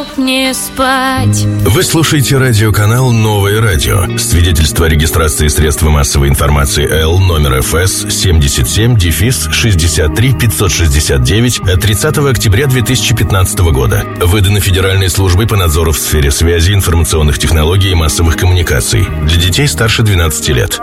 чтоб не спать. Вы слушаете радиоканал «Новое радио». Свидетельство о регистрации средства массовой информации Л номер ФС 77-63-569 от 30 октября 2015 года. Выдано Федеральной службой по надзору в сфере связи, информационных технологий и массовых коммуникаций. Для детей старше 12 лет.